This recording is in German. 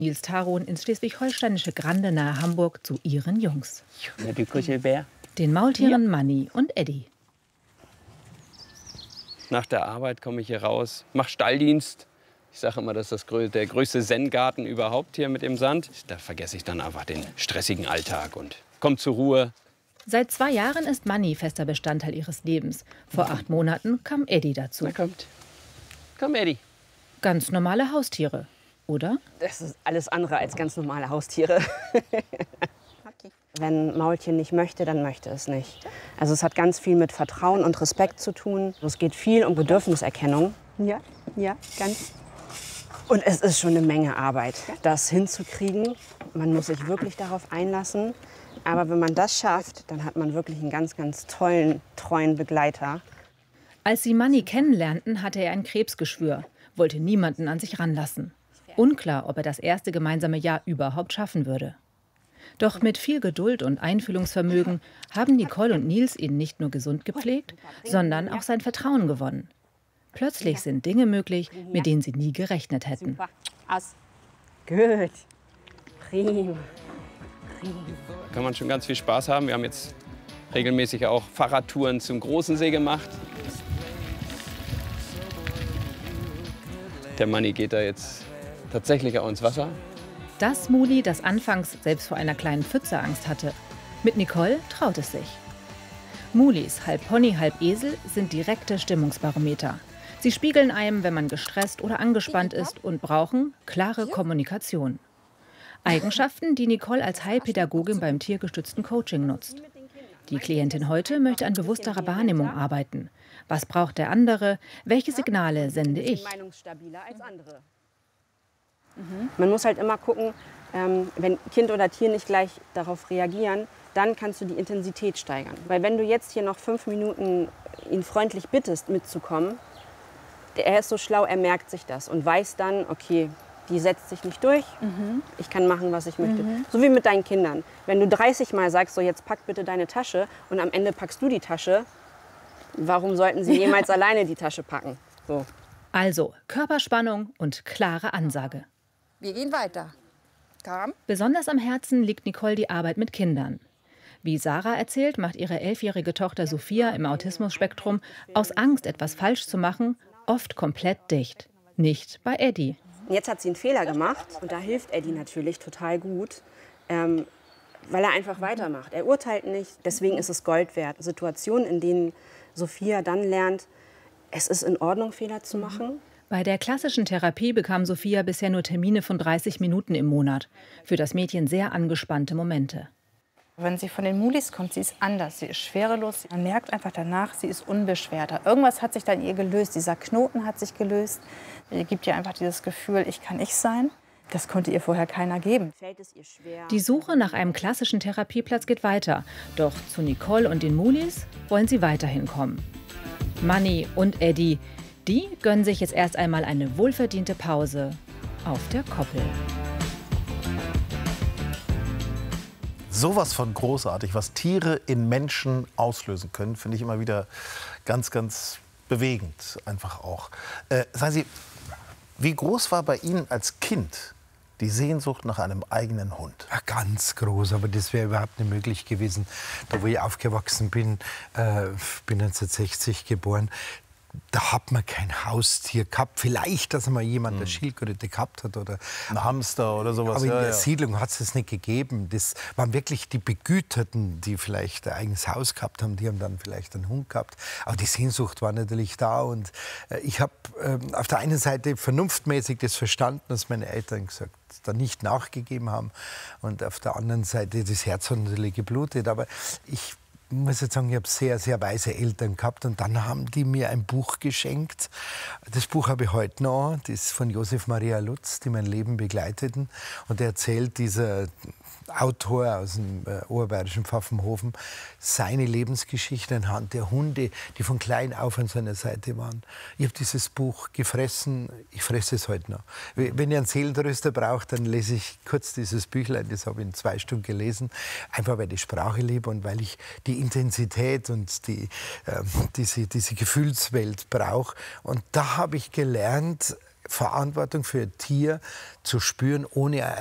Nils Taron ins schleswig-holsteinische Grande nahe Hamburg zu ihren Jungs. Du Kuschelbär. Den Maultieren Manni und Eddie. Nach der Arbeit komme ich hier raus, mache Stalldienst. Ich sage immer, das ist der größte Zen-Garten überhaupt hier mit dem Sand. Da vergesse ich dann einfach den stressigen Alltag und komme zur Ruhe. Seit 2 Jahren ist Manni fester Bestandteil ihres Lebens. Vor 8 Monaten kam Eddie dazu. Na kommt. Komm, Eddie. Ganz normale Haustiere, oder? Das ist alles andere als ganz normale Haustiere. Wenn Maultier nicht möchte, dann möchte es nicht. Also es hat ganz viel mit Vertrauen und Respekt zu tun. Es geht viel um Bedürfniserkennung. Ja, ganz. Und es ist schon eine Menge Arbeit, das hinzukriegen. Man muss sich wirklich darauf einlassen. Aber wenn man das schafft, dann hat man wirklich einen ganz, ganz tollen, treuen Begleiter. Als sie Manni kennenlernten, hatte er ein Krebsgeschwür, wollte niemanden an sich ranlassen. Unklar, ob er das erste gemeinsame Jahr überhaupt schaffen würde. Doch mit viel Geduld und Einfühlungsvermögen haben Nicole und Nils ihn nicht nur gesund gepflegt, sondern auch sein Vertrauen gewonnen. Plötzlich sind Dinge möglich, mit denen sie nie gerechnet hätten. Gut. Prima. Da kann man schon ganz viel Spaß haben. Wir haben jetzt regelmäßig auch Fahrradtouren zum Großen See gemacht. Der Manni geht da jetzt tatsächlich auch ins Wasser. Das Muli, das anfangs selbst vor einer kleinen Pfütze Angst hatte. Mit Nicole traut es sich. Mulis, halb Pony, halb Esel, sind direkte Stimmungsbarometer. Sie spiegeln einem, wenn man gestresst oder angespannt ist, und brauchen klare Kommunikation. Eigenschaften, die Nicole als Heilpädagogin beim tiergestützten Coaching nutzt. Die Klientin heute möchte an bewussterer Wahrnehmung arbeiten. Was braucht der andere? Welche Signale sende ich? Man muss halt immer gucken, wenn Kind oder Tier nicht gleich darauf reagieren, dann kannst du die Intensität steigern. Weil wenn du jetzt hier noch 5 Minuten ihn freundlich bittest, mitzukommen, er ist so schlau, er merkt sich das und weiß dann, okay, die setzt sich nicht durch, ich kann machen, was ich möchte. So wie mit deinen Kindern. Wenn du 30 Mal sagst, so jetzt pack bitte deine Tasche und am Ende packst du die Tasche, warum sollten sie jemals alleine die Tasche packen? So. Also Körperspannung und klare Ansage. Wir gehen weiter. Komm. Besonders am Herzen liegt Nicole die Arbeit mit Kindern. Wie Sarah erzählt, macht ihre 11-jährige Tochter Sophia im Autismus-Spektrum aus Angst, etwas falsch zu machen, oft komplett dicht. Nicht bei Eddie. Jetzt hat sie einen Fehler gemacht und da hilft Eddie natürlich total gut, weil er einfach weitermacht. Er urteilt nicht, deswegen ist es Gold wert. Situationen, in denen Sophia dann lernt, es ist in Ordnung, Fehler zu machen. Bei der klassischen Therapie bekam Sophia bisher nur Termine von 30 Minuten im Monat. Für das Mädchen sehr angespannte Momente. Wenn sie von den Mulis kommt, sie ist anders, sie ist schwerelos. Man merkt einfach danach, sie ist unbeschwerter. Irgendwas hat sich dann in ihr gelöst, dieser Knoten hat sich gelöst. Sie gibt ihr einfach dieses Gefühl, ich kann ich sein. Das konnte ihr vorher keiner geben. Die Suche nach einem klassischen Therapieplatz geht weiter. Doch zu Nicole und den Mulis wollen sie weiterhin kommen. Manni und Eddie, die gönnen sich jetzt erst einmal eine wohlverdiente Pause auf der Koppel. Sowas von großartig, was Tiere in Menschen auslösen können, finde ich immer wieder ganz, ganz bewegend einfach auch. Sagen Sie, wie groß war bei Ihnen als Kind die Sehnsucht nach einem eigenen Hund? Ja, ganz groß, aber das wäre überhaupt nicht möglich gewesen. Da, wo ich aufgewachsen bin, bin 1960 geboren, da hat man kein Haustier gehabt. Vielleicht, dass mal jemand eine Schildkröte gehabt hat oder ein Hamster oder sowas. Aber in der Siedlung hat es das nicht gegeben. Das waren wirklich die Begüterten, die vielleicht ein eigenes Haus gehabt haben. Die haben dann vielleicht einen Hund gehabt. Aber die Sehnsucht war natürlich da. Und ich habe auf der einen Seite vernunftmäßig das verstanden, dass meine Eltern gesagt da nicht nachgegeben haben. Und auf der anderen Seite, das Herz hat natürlich geblutet. Aber ich muss jetzt sagen, ich habe sehr, sehr weise Eltern gehabt und dann haben die mir ein Buch geschenkt. Das Buch habe ich heute noch, das ist von Josef Maria Lutz, die mein Leben begleiteten. Und er erzählt, dieser Autor aus dem oberbayerischen Pfaffenhofen, seine Lebensgeschichte anhand der Hunde, die von klein auf an seiner Seite waren. Ich habe dieses Buch gefressen, ich fresse es heute noch. Wenn ich einen Seelentröster brauche, dann lese ich kurz dieses Büchlein, das habe ich in 2 Stunden gelesen, einfach weil ich die Sprache liebe und weil ich die Intensität und diese Gefühlswelt brauche. Und da habe ich gelernt, Verantwortung für ein Tier zu spüren, ohne